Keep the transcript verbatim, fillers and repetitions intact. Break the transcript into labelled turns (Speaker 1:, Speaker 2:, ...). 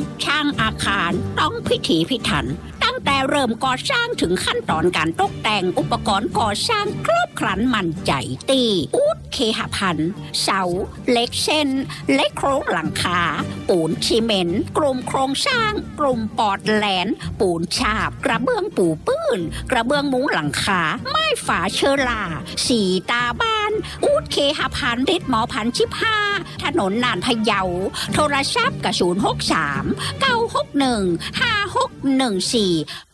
Speaker 1: ช่างอาคารต้องพิถีพิถันตั้งแต่เริ่มก่อสร้างถึงขั้นตอนการตกแต่งอุปกรณ์ก่อสร้างครบครันมั่นใจตีอูดเคหพันธ์เสาเหล็กเส้นเล็กโครงหลังคาปูนซีเมนต์กลุ่มโครงสร้างกลุ่มปอดแหลนปูนฉาบกระเบื้องปูปื้นกระเบื้องมุ้งหลังคาไม้ฝาเชอราสีตาบ้านอูดเคหพันธ์ริดหมอพันชิบห้าถนนนานพะเยาโทรศัพท์กระศูนย์หกสามเก้าหกหนึ่งห้าหกหนึ่งสี่